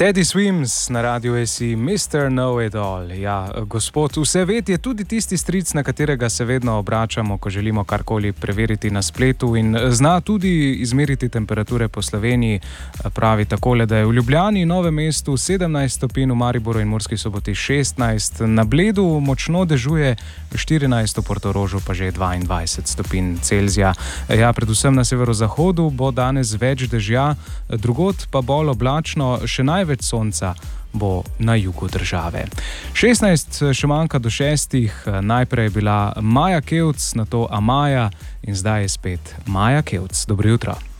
Teddy Swims na radiu SI, Mr. Know-It-All. Ja, gospod vseved je tudi tisti stric, na katerega se vedno obračamo, ko želimo karkoli preveriti na spletu, in zna tudi izmeriti temperature po Sloveniji. Pravi takole, da je v Ljubljani, Novem mestu 17 stopinj, v Mariboru in Murski Soboti 16, na Bledu močno dežuje 14, v Portorožu pa že 22 stopinj Celzija. Ja, predvsem na severozahodu bo danes več dežja, drugod pa bolj oblačno, še največ sonca bo na jugu države. 16 še manjka do 6, najprej je bila Maja Kevc, nato Amaja in zdaj je spet Maja Kevc. Dobro jutro.